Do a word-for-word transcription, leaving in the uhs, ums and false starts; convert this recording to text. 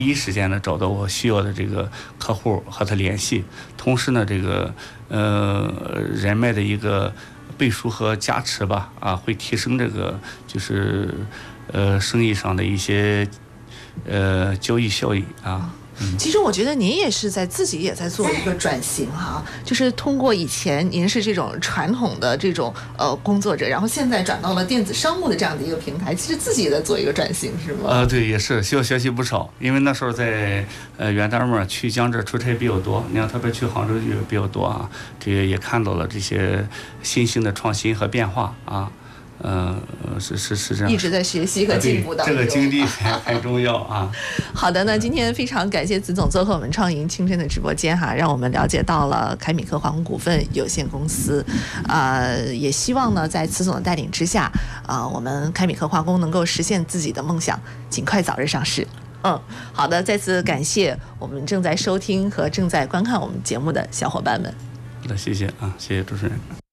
第一时间呢找到我需要的这个客户和他联系，同时呢这个呃人脉的一个背书和加持吧，啊会提升这个就是呃生意上的一些呃交易效益啊。 其实我觉得您也是在自己也在做一个转型哈，就是通过以前您是这种传统的这种呃工作者，然后现在转到了电子商务的这样的一个平台，其实自己也在做一个转型，是吗？ 啊、呃，对，也是需要学习不少，因为那时候在呃远单嘛，去江浙出差比较多，你看特别去杭州也比较多啊，这个也看到了这些新兴的创新和变化啊。呃，是是是这样， 一直在学习和进步当中， 这个经历很很重要啊。 好的，那今天非常感谢子总做客我们创盈青春的直播间哈，让我们了解到了凯米克化工股份有限公司，呃，也希望呢在子总的带领之下，啊、呃，我们凯米克化工能够实现自己的梦想，尽快早日上市。嗯，好的，再次感谢我们正在收听和正在观看我们节目的小伙伴们。 好的，谢谢啊，谢谢主持人。